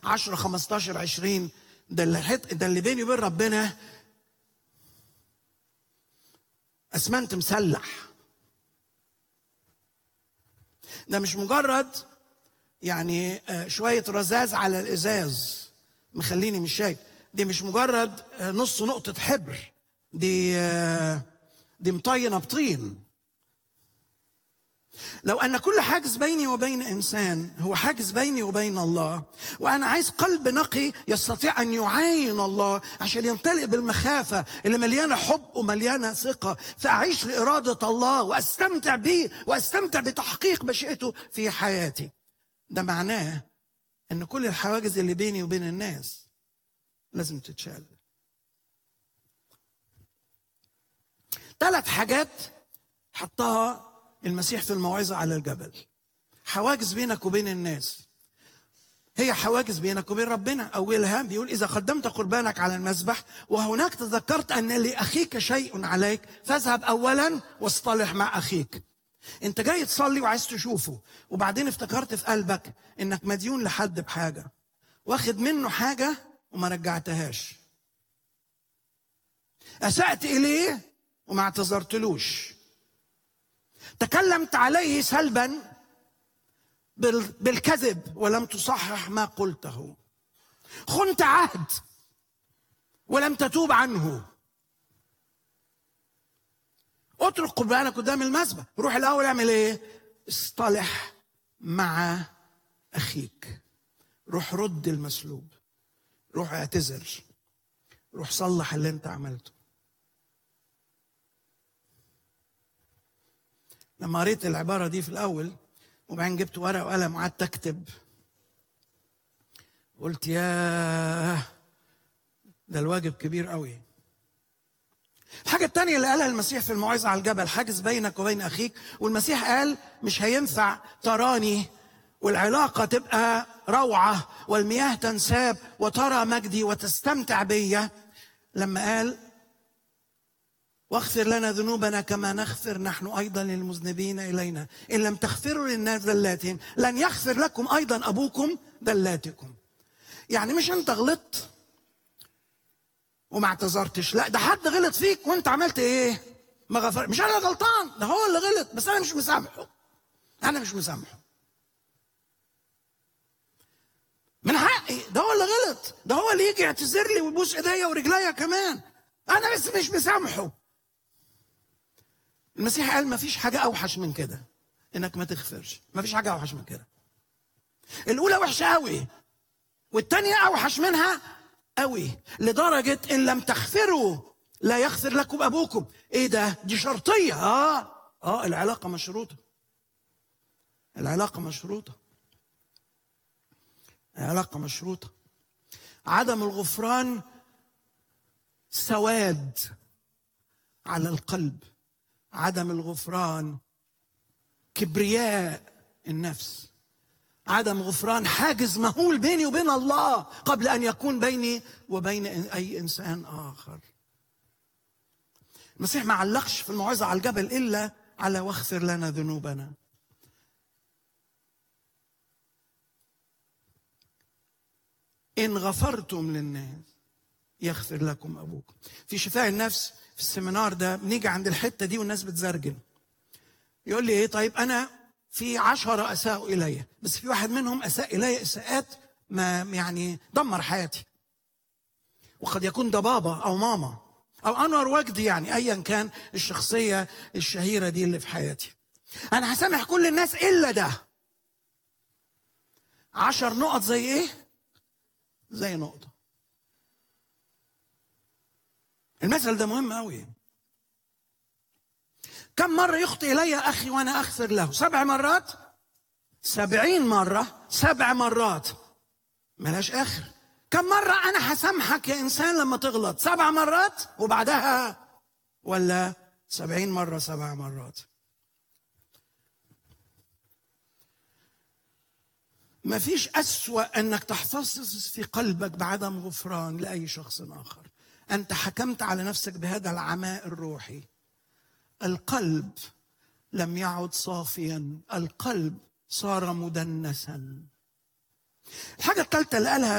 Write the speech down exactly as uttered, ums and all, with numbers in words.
عشرة خمستاشر عشرين، ده اللي ده اللي بيني وبين ربنا اسمنت مسلح. ده مش مجرد يعني شويه رذاذ على الازاز مخليني مش شايف، دي مش مجرد نص نقطه حبر، دي دي مطينه بطين. لو أن كل حاجز بيني وبين إنسان هو حاجز بيني وبين الله، وأنا عايز قلب نقي يستطيع أن يعاين الله عشان يمتلئ بالمخافة اللي مليانة حب ومليانة ثقة، فأعيش لإرادة الله وأستمتع به وأستمتع بتحقيق مشيئته في حياتي، ده معناه أن كل الحواجز اللي بيني وبين الناس لازم تتشال. ثلاث حاجات حطها المسيح في الموعظة على الجبل. حواجز بينك وبين الناس هي حواجز بينك وبين ربنا. أولها بيقول إذا قدمت قربانك على المذبح وهناك تذكرت أن لأخيك شيء عليك فاذهب أولا واصطلح مع أخيك. أنت جاي تصلي وعايز تشوفه، وبعدين افتكرت في قلبك إنك مديون لحد بحاجة، واخد منه حاجة وما رجعتهاش، أسأت إليه وما اعتذرتلوش، تكلمت عليه سلبا بالكذب ولم تصحح ما قلته، خنت عهد ولم تتوب عنه. اترك قربانك قدام المذبح، روح الاول اعمل ايه؟ اصطلح مع اخيك، روح رد المسلوب، روح اعتذر، روح صلح اللي انت عملته. لما قريت العبارة دي في الأول وبعدين جبت ورقة وقلم وقعدت أكتب، قلت ياه ده الواجب كبير قوي. الحاجة التانية اللي قالها المسيح في الموعظة على الجبل حاجز بينك وبين أخيك، والمسيح قال مش هينفع تراني والعلاقة تبقى روعة والمياه تنساب وترى مجدي وتستمتع بيا، لما قال واغفر لنا ذنوبنا كما نغفر نحن أيضا للمذنبين إلينا، إن لم تغفروا للناس ذلاتهم لن يغفر لكم أيضا أبوكم ذلاتكم. يعني مش أنت غلطت وما اعتذرتش، لا ده حد غلط فيك وأنت عملت إيه؟ ما غفر. مش أنا غلطان، ده هو اللي غلط بس أنا مش مسامحه، أنا مش مسامحه من حقي، ده هو اللي غلط، ده هو اللي يجي يعتذر لي ويبوس إيديا ورجليا كمان، أنا بس مش مسامحه. المسيح قال ما فيش حاجة أوحش من كده إنك ما تغفرش، ما فيش حاجة أوحش من كده. الأولى وحشة أوي والتانية أوحش منها أوي، لدرجة إن لم تغفروا لا يغفر لكم أبوكم. إيه ده؟ دي شرطية. آه آه العلاقة مشروطة، العلاقة مشروطة، العلاقة مشروطة. عدم الغفران سواد على القلب، عدم الغفران كبرياء النفس، عدم غفران حاجز مهول بيني وبين الله قبل أن يكون بيني وبين أي إنسان آخر. المسيح ما علقش في الموعظة على الجبل إلا على واغفر لنا ذنوبنا. إن غفرتم للناس يغفر لكم أبوكم. في شفاء النفس في السيمينار ده بنيجي عند الحتة دي والناس بتزرجن، يقول لي إيه طيب أنا في عشرة أساءوا إلي بس في واحد منهم أساء إلي إساءات ما يعني دمر حياتي، وقد يكون ده بابا أو ماما أو أنور وجدي، يعني أيا كان الشخصية الشهيرة دي اللي في حياتي، أنا هسامح كل الناس إلا ده. عشر نقط زي إيه؟ زي نقطة. المثل ده مهم قوي. كم مرة يخطئ إلي أخي وأنا أغفر له؟ سبع مرات، سبعين مرة، سبع مرات ملاش آخر. كم مرة أنا هسامحك يا إنسان لما تغلط؟ سبع مرات وبعدها، ولا سبعين مرة سبع مرات؟ ما فيش أسوأ أنك تحتفظ في قلبك بعدم غفران لأي شخص آخر. أنت حكمت على نفسك بهذا العماء الروحي. القلب لم يعد صافيا، القلب صار مدنسا. الحاجة الثالثة اللي قالها